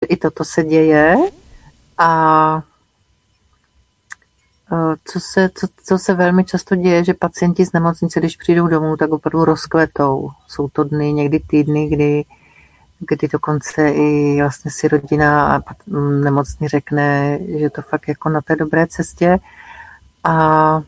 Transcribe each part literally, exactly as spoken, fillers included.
i toto se děje a co se, co, co se velmi často děje, že pacienti z nemocnice, když přijdou domů, tak opravdu rozkvetou. Jsou to dny, někdy týdny, kdy, kdy dokonce i vlastně si rodina a nemocný řekne, že to fakt jako na té dobré cestě. A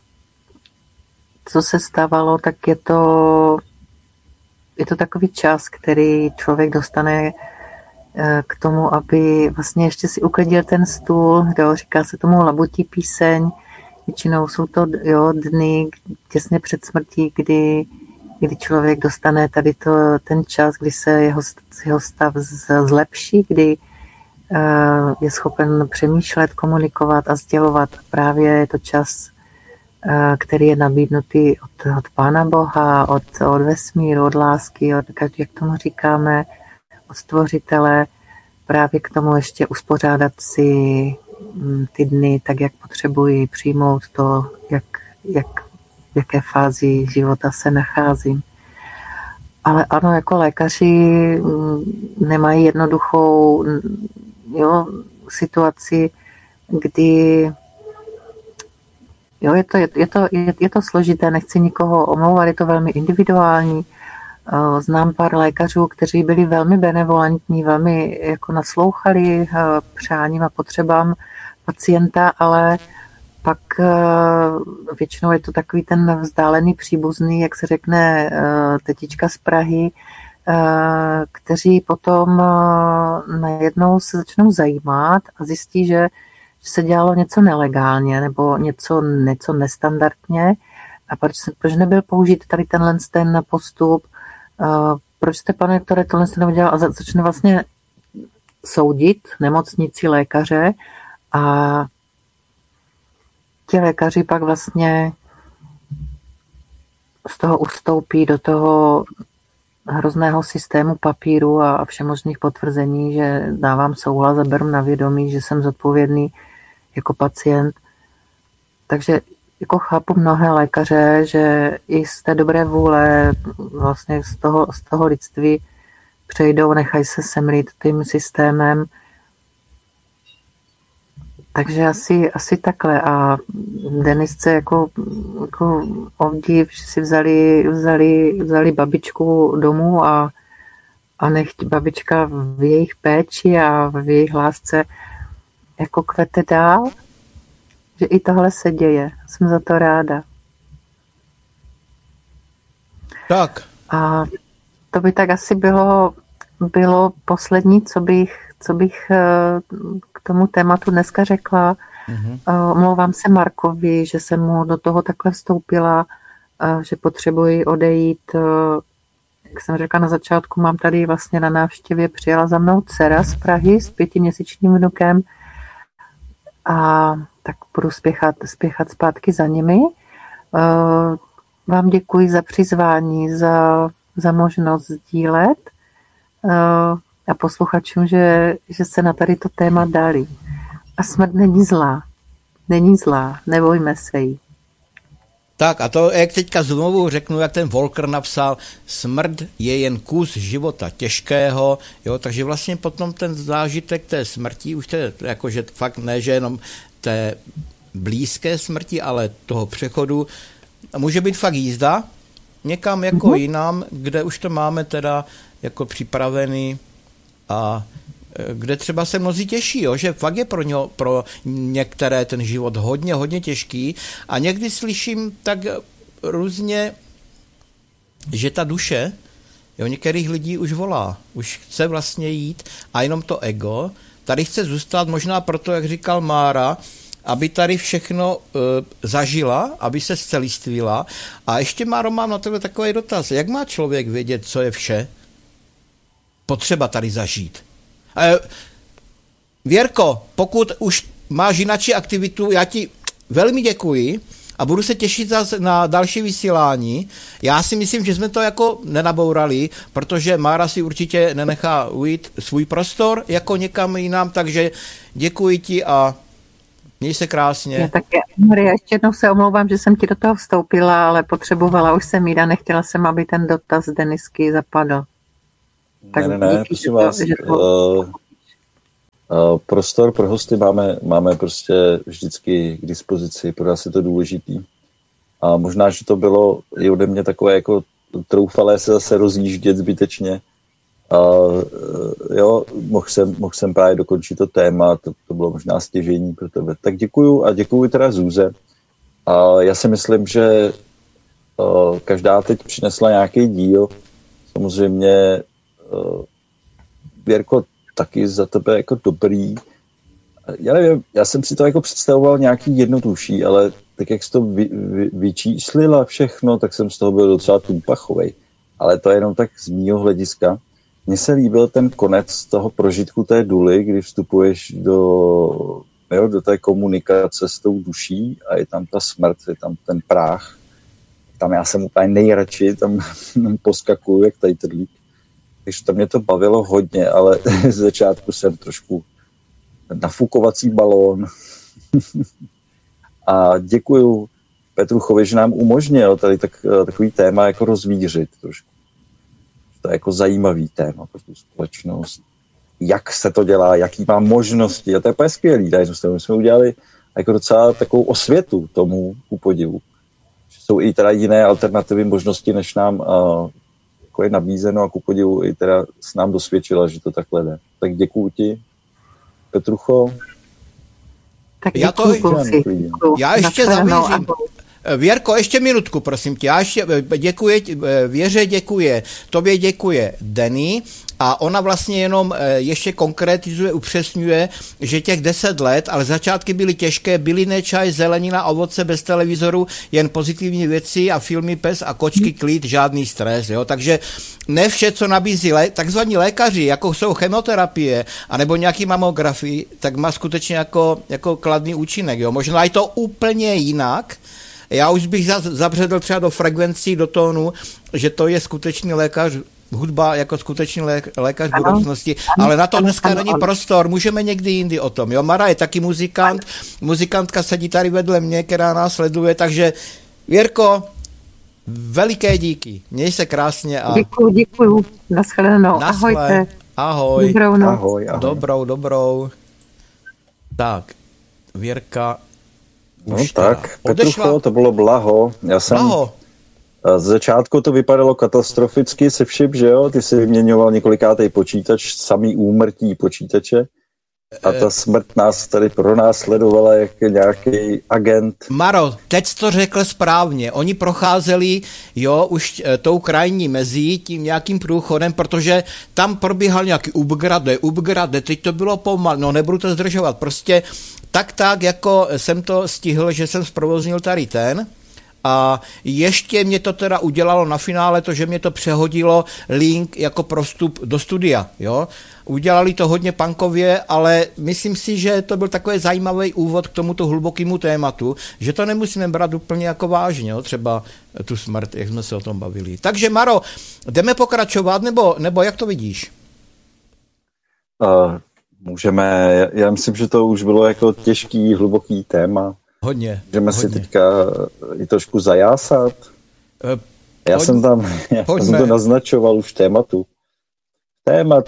co se stávalo, tak je to, je to takový čas, který člověk dostane k tomu, aby vlastně ještě si uklidil ten stůl, jo, říká se tomu labutí píseň. Většinou jsou to jo, dny těsně před smrtí, kdy, kdy člověk dostane tady to, ten čas, kdy se jeho, jeho stav zlepší, kdy uh, je schopen přemýšlet, komunikovat a sdělovat. Právě je to čas, uh, který je nabídnutý od, od Pána Boha, od, od vesmíru, od lásky, od, jak tomu říkáme, od Stvořitele. Právě k tomu ještě uspořádat si ty dny tak, jak potřebuji, přijmout to, jak, jak, v jaké fázi života se nacházím. Ale ano, jako lékaři nemají jednoduchou jo, situaci, kdy jo, je, to, je, to, je, je to složité, nechci nikoho omlouvat, je to velmi individuální. Znám pár lékařů, kteří byli velmi benevolentní, velmi jako naslouchali přáním a potřebám pacienta, ale pak většinou je to takový ten vzdálený příbuzný, jak se řekne tetička z Prahy, kteří potom najednou se začnou zajímat a zjistí, že se dělalo něco nelegálně nebo něco, něco nestandardně a proč, proč nebyl použít tady tenhle ten postup. Uh, proč jste, pane doktore, tohle jste neudělal a začne vlastně soudit nemocnici lékaře a ti lékaři pak vlastně z toho ustoupí do toho hrozného systému papíru a všemožných potvrzení, že dávám souhlas a beru na vědomí, že jsem zodpovědný jako pacient. Takže jako chápu mnohé lékaře, že i z té dobré vůle vlastně z toho, z toho lidství přejdou, nechají se semlít tím systémem. Takže asi, asi takhle. A Denisce jako, jako obdiv, že si vzali, vzali, vzali babičku domů a, a nechť babička v jejich péči a v jejich lásce jako kvete dál. Že i tohle se děje. Jsem za to ráda. Tak. A to by tak asi bylo, bylo poslední, co bych, co bych k tomu tématu dneska řekla. Mm-hmm. Omlouvám se Markovi, že jsem mu do toho takhle vstoupila, že potřebuji odejít. Jak jsem řekla na začátku, mám tady vlastně na návštěvě, přijela za mnou dcera z Prahy s pětiměsíčním vnukem a tak budu spěchat, spěchat zpátky za nimi. Vám děkuji za přizvání, za, za možnost sdílet a posluchačům, že, že se na tady to téma dali. A smrt není zlá. Není zlá, nebojme se jí. Tak a to, jak teďka znovu řeknu, jak ten Volker napsal, smrt je jen kus života těžkého, jo, takže vlastně potom ten zážitek té smrti, už to je jakože fakt ne, že jenom té blízké smrti, ale toho přechodu, může být fakt jízda někam jako mm-hmm. jinam, kde už to máme teda jako připravený a kde třeba se mnozí těší, jo, že fakt je pro, ně, pro některé ten život hodně, hodně těžký a někdy slyším tak různě, že ta duše, jo, některých lidí už volá, už chce vlastně jít a jenom to ego tady chce zůstat možná proto, jak říkal Mára, aby tady všechno uh, zažila, aby se zcelistvila. A ještě, Máro, mám na tebe takový dotaz. Jak má člověk vědět, co je vše potřeba tady zažít? Uh, Věrko, pokud už máš jinačí aktivitu, já ti velmi děkuji a budu se těšit zase na další vysílání. Já si myslím, že jsme to jako nenabourali, protože Mára si určitě nenechá ujít svůj prostor jako někam jinam, takže děkuji ti a měj se krásně. Já taky, Maria, ještě jednou se omlouvám, že jsem ti do toho vstoupila, ale potřebovala už jsem jít a nechtěla jsem, aby ten dotaz Denisky zapadl. Tak ne, ne, ne, prosím vás, že to... uh, Prostor pro hosty máme, máme prostě vždycky k dispozici, pro nás je to důležitý. A možná, že to bylo i ode mě takové jako troufalé se zase rozjíždět zbytečně. A jo, mohl jsem, mohl jsem právě dokončit to téma, to, to bylo možná stěžejní pro tebe. Tak děkuju a děkuju teda Zuze. A já si myslím, že uh, každá teď přinesla nějaký díl. Samozřejmě uh, Věrko, taky za tebe jako dobrý. Já nevím, já jsem si to jako představoval nějaký jednodušší, ale tak jak jsi to vy, vy, vyčíslila všechno, tak jsem z toho byl docela tupachovej. Ale to je jenom tak z mýho hlediska. Mně se líbil ten konec toho prožitku té duly, kdy vstupuješ do, jo, do té komunikace s tou duší a je tam ta smrt, je tam ten práh. Tam já jsem úplně nejradši, tam poskakuju jak tady trlík. Takže to mě to bavilo hodně, ale z začátku jsem trošku nafukovací balón. A děkuju Petruchovi, že nám umožnil tady tak, takový téma jako rozvířit trošku. To je jako zajímavý téma pro tu společnost. Jak se to dělá, jaký má možnosti. A to je úplně skvělý. My jsme udělali jako docela takovou osvětu tomu ku podivu. Jsou i teda jiné alternativy možnosti, než nám uh, jako je nabízeno a ku podivu i teda s nám dosvědčila, že to takhle jde. Tak děkuju ti, Petrucho. Tak já to děkuju. Já ještě zavěřím. Věrko, ještě minutku, prosím tě. Já ještě děkuji, Věře děkuje, tobě děkuje Denny a ona vlastně jenom ještě konkretizuje, upřesňuje, že těch deset let, ale začátky byly těžké, bylinné čaj, zelenina, ovoce bez televizoru, jen pozitivní věci a filmy Pes a kočky, klid, žádný stres. Jo? Takže ne vše, co nabízí lé, takzvaní lékaři, jako jsou chemoterapie anebo nějaký mamografii, tak má skutečně jako, jako kladný účinek. Jo? Možná je to úplně jinak. Já už bych zabředl třeba do frekvencí, do tónu, že to je skutečný lékař, hudba jako skutečný lékař budoucnosti, ale na to dneska ano, není ano. prostor, můžeme někdy jindy o tom. Jo, Mara je taky muzikant, muzikantka sedí tady vedle mě, která nás sleduje, takže Věrko, veliké díky, měj se krásně. A... Děkuju, děkuju, nashledanou, ahojte. Ahoj. Dobrou noc. Ahoj, ahoj. Dobrou, dobrou. Tak, Věrka... No tak, Petrucho, to bylo blaho. Já jsem blaho. Z začátku to vypadalo katastroficky, se všim, že jo? Ty jsi vyměňoval několikátej počítač, samý úmrtí počítače. A ta smrt nás tady pronásledovala jako nějaký agent. Maro, teď jsi to řekl správně. Oni procházeli, jo, už tou krajní mezí, tím nějakým průchodem, protože tam probíhal nějaký upgrade, upgrade, teď to bylo pomal, no nebudu to zdržovat, prostě tak tak, jako jsem to stihl, že jsem zprovoznil tady ten a ještě mě to teda udělalo na finále to, že mě to přehodilo link jako pro vstup do studia, jo. Udělali to hodně punkově, ale myslím si, že to byl takový zajímavý úvod k tomuto hlubokému tématu, že to nemusíme brát úplně jako vážně, jo? Třeba tu smrt, jak jsme se o tom bavili. Takže Maro, jdeme pokračovat, nebo, nebo jak to vidíš? Uh, můžeme, já, já myslím, že to už bylo jako těžký, hluboký téma. Hodně. Můžeme hodně. si teďka i trošku zajásat. Uh, já pojď, jsem tam, já jsem to naznačoval už tématu. Témat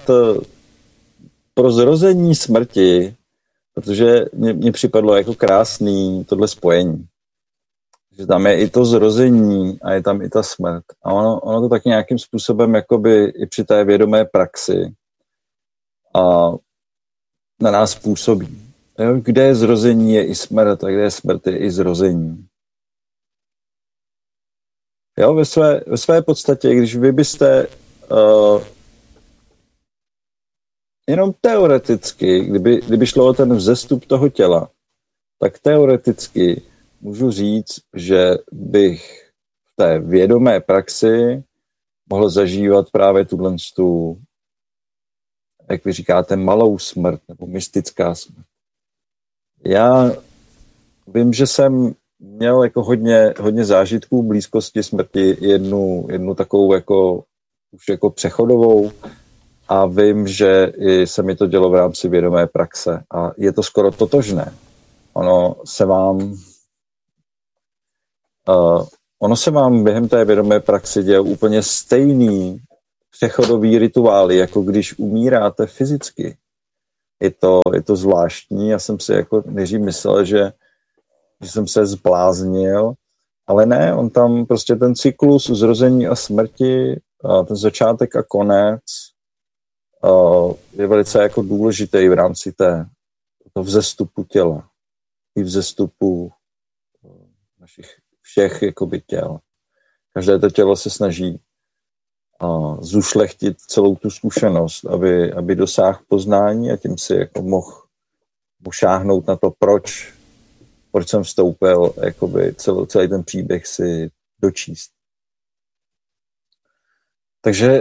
pro zrození smrti, protože mě, mě připadlo jako krásný tohle spojení. Že tam je i to zrození a je tam i ta smrt. A ono, ono to taky nějakým způsobem jakoby i při té vědomé praxi a na nás působí. Jo, kde je zrození, je i smrt, a kde je smrt, je i zrození. Jo, ve své, ve své podstatě, když vy byste uh, jenom teoreticky, kdyby, kdyby šlo o ten vzestup toho těla, tak teoreticky můžu říct, že bych v té vědomé praxi mohl zažívat právě tuhle tu, jak vy říkáte, malou smrt nebo mystická smrt. Já vím, že jsem měl jako hodně, hodně zážitků v blízkosti smrti, jednu, jednu takovou jako, už jako přechodovou, a vím, že i se mi to dělo v rámci vědomé praxe a je to skoro totožné. Ono se vám uh, ono se vám během té vědomé praxe dělá úplně stejný přechodový rituály, jako když umíráte fyzicky. je to, je to zvláštní. Já jsem si jako nejdřív myslel, že, že jsem se zbláznil, ale ne, on tam prostě ten cyklus zrození a smrti, ten začátek a konec je velice jako důležitý v rámci té, toho vzestupu těla i vzestupu našich všech jakoby těl. Každé to tělo se snaží a zušlechtit celou tu zkušenost, aby, aby dosáhl poznání a tím si jako mohl šáhnout na to, proč, proč jsem vstoupil, jakoby celý, celý ten příběh si dočíst. Takže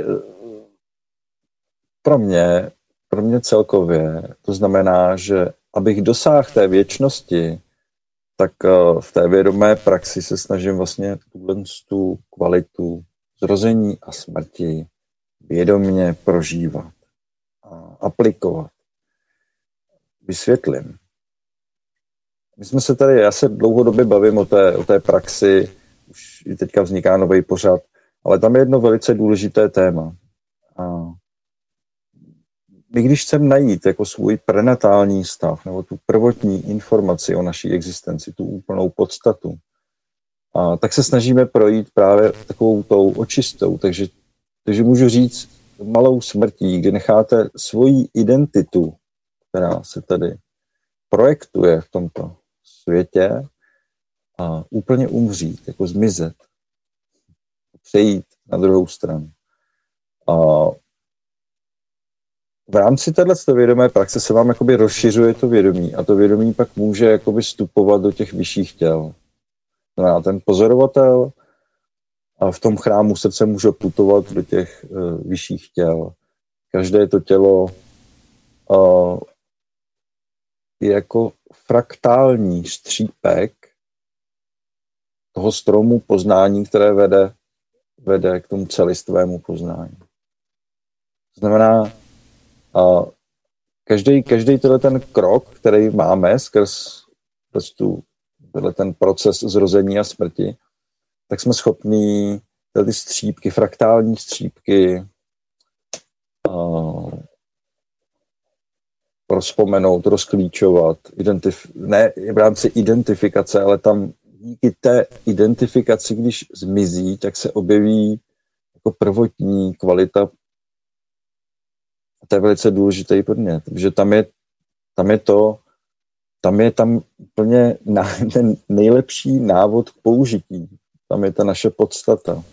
pro mě, pro mě celkově to znamená, že abych dosáhl té věčnosti, tak v té vědomé praxi se snažím vlastně tuhle tu kvalitu zrození a smrti vědomě prožívat a aplikovat. Vysvětlím. My jsme se tady, já se dlouhodobě bavím o té, o té praxi, už teďka vzniká nový pořad, ale tam je jedno velice důležité téma. A my když chceme najít jako svůj prenatální stav nebo tu prvotní informaci o naší existenci, tu úplnou podstatu, a tak se snažíme projít právě takovou tou očistou. Takže, takže můžu říct malou smrtí, kdy necháte svoji identitu, která se tady projektuje v tomto světě, a úplně umřít, jako zmizet, přejít na druhou stranu. A v rámci této vědomé praxe se vám jakoby rozšiřuje to vědomí a to vědomí pak může jakoby vstupovat do těch vyšších těl. Znamená, ten pozorovatel a v tom chrámu srdce může putovat do těch uh, vyšších těl. Každé to tělo uh, je jako fraktální střípek toho stromu poznání, které vede, vede k tomu celistvému poznání. To znamená, a každý, každý tenhle ten krok, který máme skrz tu, ten proces zrození a smrti, tak jsme schopní ty střípky, fraktální střípky uh, rozpomenout, rozklíčovat, identif- ne v rámci identifikace, ale tam díky té identifikaci, když zmizí, tak se objeví jako prvotní kvalita. To je velice důležitý podnět, protože tam je, tam je to, tam je tam úplně na, ten nejlepší návod k použití. Tam je ta naše podstata.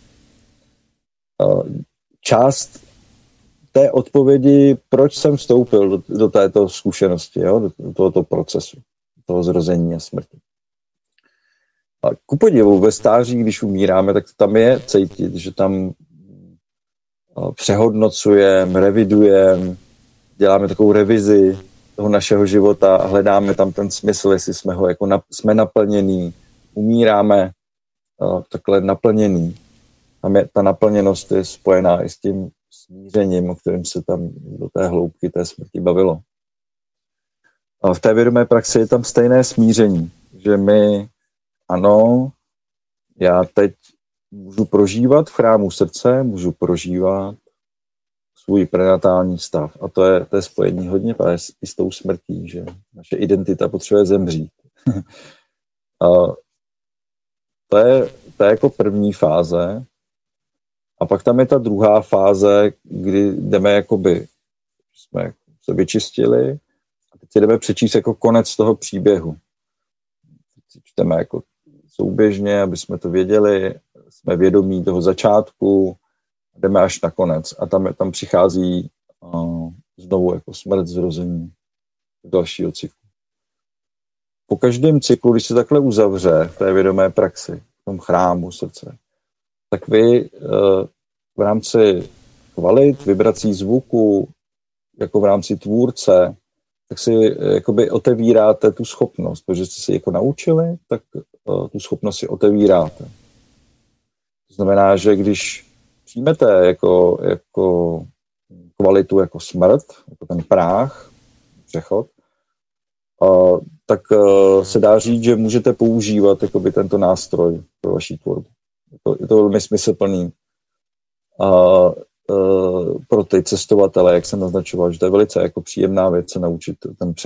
Část té odpovědi, proč jsem vstoupil do, do této zkušenosti, jo? Do, do tohoto procesu, toho zrození a smrti. A ku podivu ve stáří, když umíráme, tak tam je cítit, že tam přehodnocujeme, revidujeme, děláme takovou revizi toho našeho života a hledáme tam ten smysl, jestli jsme ho jako na, jsme naplněný, umíráme uh, takhle naplněný. Tam je, ta naplněnost je spojená i s tím smířením, o kterém se tam do té hloubky té smrti bavilo. A v té vědomé praxi je tam stejné smíření, že my, ano, já teď můžu prožívat v chrámu srdce, můžu prožívat svůj prenatální stav. A to je, to je spojení hodně právě s, s tou smrtí, že naše identita potřebuje zemřít. A to, je, to je jako první fáze. A pak tam je ta druhá fáze, kdy jdeme jakoby, jsme se vyčistili a teď jdeme přečíst jako konec toho příběhu. Teď čteme jako souběžně, aby jsme to věděli, jsme vědomí toho začátku, jdeme až na konec a tam, tam přichází uh, znovu jako smrt, zrození dalšího cyklu. Po každém cyklu, když se takhle uzavře v té vědomé praxi, v tom chrámu srdce, tak vy uh, v rámci kvalit, vibrací zvuku, jako v rámci tvůrce, tak si uh, jakoby otevíráte tu schopnost, protože jste si jako naučili, tak uh, tu schopnost si otevíráte. To znamená, že když přijmete jako, jako kvalitu jako smrt, jako ten práh, přechod, uh, tak uh, se dá říct, že můžete používat jakoby tento nástroj pro vaši tvorbu. Je to, je to velmi smysluplný. Uh, pro ty cestovatele, jak jsem naznačoval, že to je velice jako příjemná věc se naučit ten